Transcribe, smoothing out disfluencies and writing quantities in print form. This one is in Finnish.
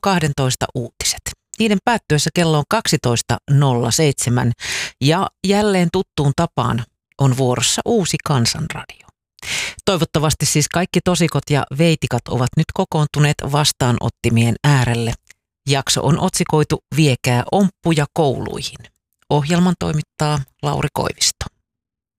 12 uutiset. Niiden päättyessä kello on 12.07 ja jälleen tuttuun tapaan on vuorossa uusi Kansanradio. Toivottavasti siis kaikki tosikot ja veitikat ovat nyt kokoontuneet vastaanottimien äärelle. Jakso on otsikoitu Viekää omppuja kouluihin. Ohjelman toimittaa Lauri Koivisto.